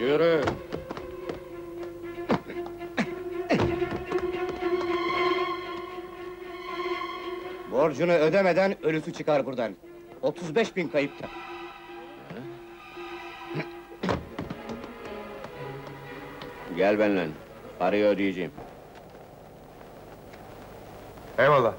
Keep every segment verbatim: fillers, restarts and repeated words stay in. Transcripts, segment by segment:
Yürü! Borcunu ödemeden ölüsü çıkar buradan. Otuz beş bin kayıpta. Gel benimle, parayı ödeyeceğim. Eyvallah.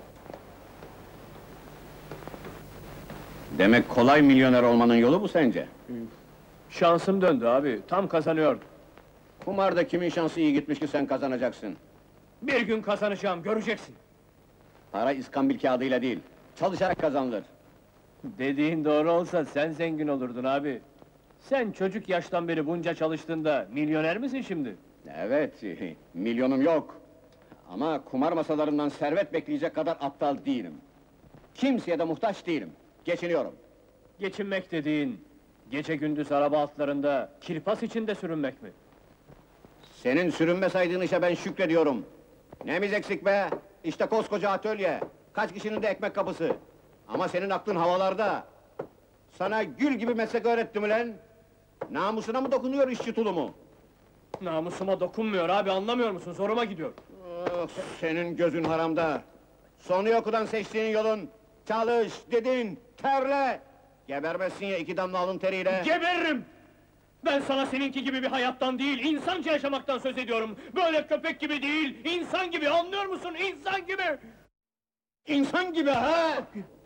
Demek kolay milyoner olmanın yolu bu sence? Şansım döndü abi, tam kazanıyordum. Kumarda kimin şansı iyi gitmiş ki sen kazanacaksın? Bir gün kazanacağım, göreceksin. Para iskambil kağıdıyla değil, çalışarak kazanılır. Dediğin doğru olsa sen zengin olurdun abi. Sen çocuk yaştan beri bunca çalıştığında milyoner misin şimdi? Evet, milyonum yok. Ama kumar masalarından servet bekleyecek kadar aptal değilim. Kimseye de muhtaç değilim, geçiniyorum. Geçinmek dediğin, gece gündüz araba altlarında, kirpas içinde sürünmek mi? Senin sürünme saydığın işe ben şükrediyorum. Neyimiz eksik be? İşte koskoca atölye, kaç kişinin de ekmek kapısı. Ama senin aklın havalarda. Sana gül gibi meslek öğrettim ulan! Namusuna mı dokunuyor işçi tulumu? Namusuma dokunmuyor abi, anlamıyor musun? Zoruma gidiyor. Oh, senin gözün haramda! Sonu yokudan seçtiğin yolun, çalış, didin, terle! Gebermezsin ya iki damla alın teriyle! Geberirim! Ben sana seninki gibi bir hayattan değil, insanca yaşamaktan söz ediyorum! Böyle köpek gibi değil, insan gibi, anlıyor musun? İnsan gibi! İnsan gibi ha!